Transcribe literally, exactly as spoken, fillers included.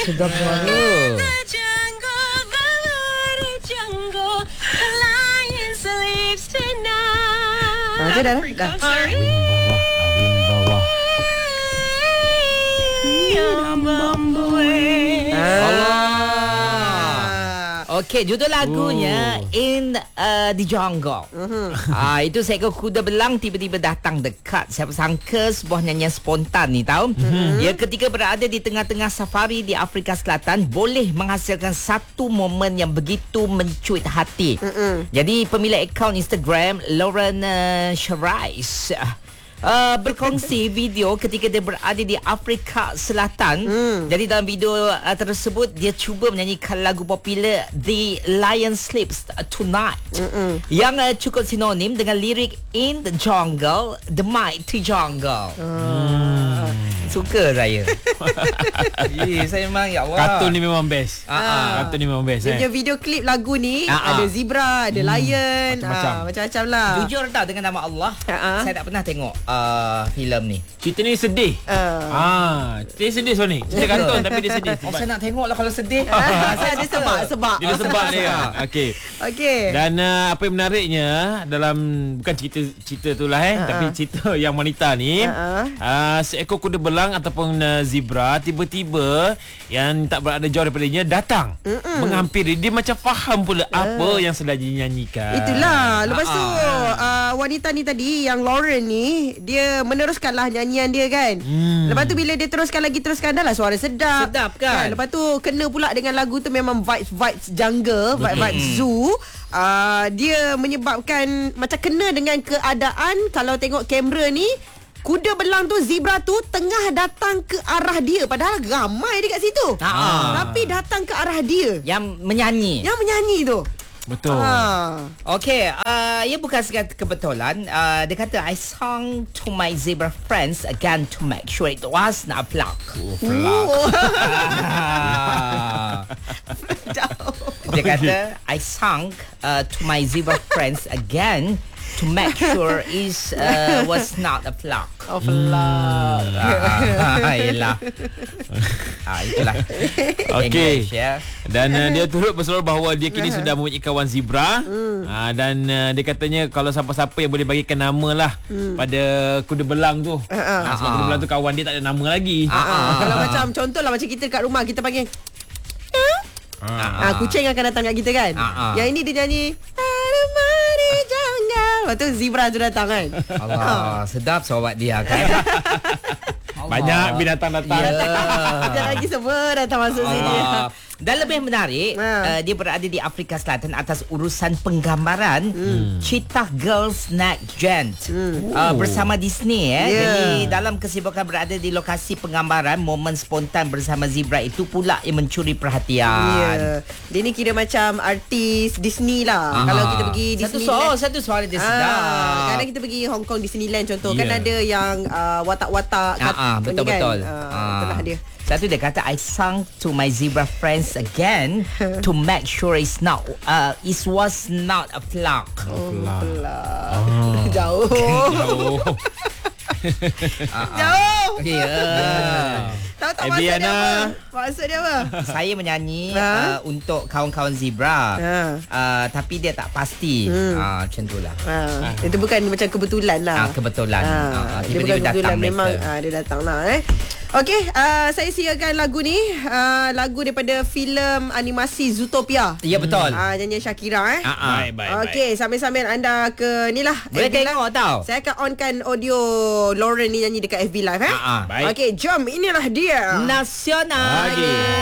sedap suara. Ah, dah dah. dah. Okey, judul lagunya oh. In uh, the Jungle. Uh-huh. Ah, itu seekor kuda belang tiba-tiba datang dekat. Siapa sangka sebuah nyanyian spontan ni tahu. Uh-huh. Ya, ketika berada di tengah-tengah safari di Afrika Selatan boleh menghasilkan satu momen yang begitu mencuit hati. Uh-huh. Jadi pemilik akaun Instagram Lauren uh, Sharais Uh, berkongsi video ketika dia berada di Afrika Selatan. Hmm. Jadi dalam video uh, tersebut dia cuba menyanyikan lagu popular The Lion Sleeps Tonight. Mm-mm. Yang uh, cukup sinonim dengan lirik In the Jungle, The Mighty Jungle. Hmm. Suka saya. Yeah, saya memang ya Allah. Kartun ni memang best. Ah, Kartun ni memang best. Dia eh. punya video klip lagu ni Ah, ada ah. zebra, ada hmm. lion, Macam-macam. ah, macam-macam lah. Jujur tak, dengan nama Allah, Ah, ah. saya tak pernah tengok uh, filem ni. Cerita ni sedih. Ah. Ah, dia sedih Sonic. Cerita kartun tapi dia sedih. Oh, saya nak tengok lah kalau sedih. Ah, saya ada sebab-sebab. Dia ada sebab dia. Okey. Okey. Dan uh, apa yang menariknya dalam bukan cerita cerita tu lah eh, Uh-uh. tapi cerita yang wanita ni, Uh-uh. uh, seekor kuda belang ataupun uh, zebra tiba-tiba yang tak berada jauh daripadanya datang Mm-mm. menghampiri dia, macam faham pula uh. apa yang sedang dinyanyikan. Itulah. Lepas tu Ha-ha. uh, wanita ni tadi yang Lauren ni, dia meneruskanlah nyanyian dia kan. Hmm. Lepas tu bila dia teruskan lagi teruskan dah lah suara sedap. Sedap kan? Lepas tu kena pula dengan lagu tu memang vibes-vibes jungle, vibes-vibes zoo. Uh, dia menyebabkan macam kena dengan keadaan. Kalau tengok kamera ni, kuda belang tu, zebra tu tengah datang ke arah dia. Padahal ramai dekat situ. Ha. Tapi datang ke arah dia. Yang menyanyi. Yang menyanyi tu. Betul. Ha. Okey, uh, ia bukan sekadar kebetulan. Uh, dia kata, I sung to my zebra friends again to make sure it was not a flock. Oh, flock. Dia kata, I sung uh, to my zebra friends again to make sure it uh, was not a flock. Oh, flock. Ah, yelah. Ah, itulah. Okey. English, ya. Dan uh, dia turut berseru bahawa dia kini sudah mempunyai kawan zebra. Hmm. Uh, dan uh, dia katanya kalau siapa-siapa yang boleh bagikan nama lah hmm. pada kuda belang tu. Uh, uh. Uh, sebab kuda belang tu kawan dia tak ada nama lagi. Uh, uh. Kalau macam contoh lah, macam kita kat rumah kita panggil Uh, Ah, kucing akan datang kat kita kan. Ah, ah. Yang ini dia nyanyi Alamari Jungle. Lepas tu zebra tu datang kan. Allah, sedap sobat dia kan. banyak binatang datang. Ya. Sekejap lagi semua datang masuk sini. Allah. Dan lebih menarik, Ha. uh, dia berada di Afrika Selatan atas urusan penggambaran hmm. Cheetah Girls Next Gen hmm. uh, bersama Disney. Eh. Yeah. Jadi dalam kesibukan berada di lokasi penggambaran, momen spontan bersama zebra itu pula yang mencuri perhatian. Ya. Dia ni kira macam artis Disney lah. Ah. Kalau kita pergi Satu Disneyland. suara, satu suara dia sedap. Ah, kadang kita pergi Hong Kong Disneyland contoh, Yeah. kan ada yang uh, watak-watak Ah, ah, kat- betul-betul. ni kan. Ah, Ah. itulah dia. Satu dia kata, I sung to my zebra friends again to make sure it's not uh, it was not a flock. Oh, Flock. flock. Ah. Jauh. Jauh. Jauh. Ya. Tahu tak Eh, maksud dia Biana. apa? Maksud dia apa? Saya menyanyi Ha? uh, untuk kawan-kawan zebra. Ha. Uh, tapi dia tak pasti. Hmm. Uh, macam itulah. Ha. Itu bukan macam kebetulan lah. Ah, kebetulan. Ha. Ah, ah, Dia tiba-tiba bukan datang kebetulan, mereka. memang ah, dia datang lah eh. Okey, uh, saya siarkan lagu ni, uh, lagu daripada filem animasi Zootopia. Ya, betul. Ah, nyanyian Shakira eh. Ah, ah. Baik, baik, Okey, sambil-sambil anda ke ni lah Boleh F B Live. tengok tau. Saya akan onkan audio Lauren ni nyanyi dekat F B Live eh. Ah, ah. Baik. Okey, jom inilah dia. Nasional. Lagi.